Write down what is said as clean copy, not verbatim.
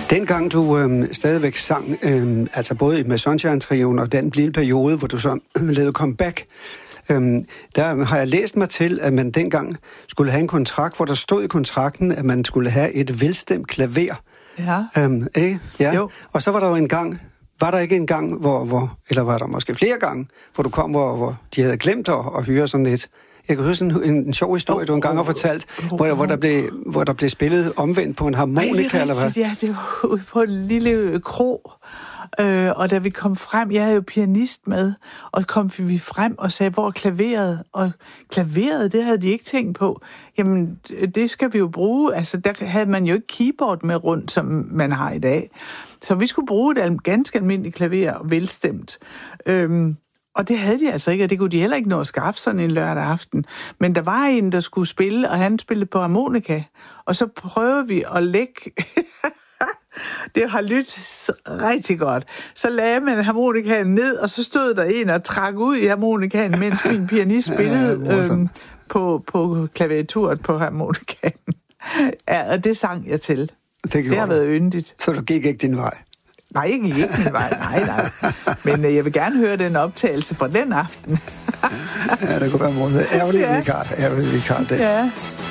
Dengang du stadigvæk sang, altså både med Sunshine-trioen og den lille periode, hvor du så lavede comeback, der har jeg læst mig til, at man dengang skulle have en kontrakt, hvor der stod i kontrakten, at man skulle have et velstemt klaver. Ja. Ja. Jo. Og så var der jo en gang, var der ikke en gang, eller var der måske flere gange, hvor du kom, hvor de havde glemt at høre sådan et. Jeg kan huske en sjov historie, du engang har fortalt, hvor der blev spillet omvendt på en harmonika, eller hvad? Ja, det var på en lille krog. Og da vi kom frem, jeg havde jo pianist med, og kom vi frem og sagde, hvor er klaveret? Og klaveret, det havde de ikke tænkt på. Jamen, det skal vi jo bruge. Altså, der havde man jo ikke keyboard med rundt, som man har i dag. Så vi skulle bruge et ganske almindeligt klaver, velstemt. Og det havde de altså ikke, og det kunne de heller ikke nå at skaffe sådan en lørdag aften. Men der var en, der skulle spille, og han spillede på harmonika. Og så prøvede vi at lægge... Det har lyttet rigtig godt. Så lagde man harmonikaen ned, og så stod der en og trak ud i harmonikaen, mens min pianist spillede på klaviaturet på harmonikaen. Ja, og det sang jeg til. Det har været yndigt. Så du gik ikke din vej? Nej, jeg gik ikke min vej. Nej. Men jeg vil gerne høre den optagelse fra den aften. Ja, det kunne være mordet. Ærgerlig vikar, det. Ja.